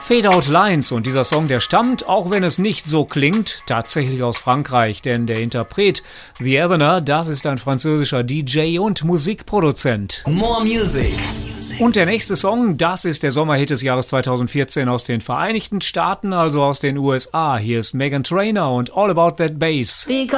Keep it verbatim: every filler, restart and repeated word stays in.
Fade Out Lines und dieser Song, der stammt, auch wenn es nicht so klingt, tatsächlich aus Frankreich, denn der Interpret The Evener, das ist ein französischer D J und Musikproduzent. More Music. Und der nächste Song, das ist der Sommerhit des Jahres zweitausendvierzehn aus den Vereinigten Staaten, also aus den U S A. Hier ist Meghan Trainor und All About That Bass. Because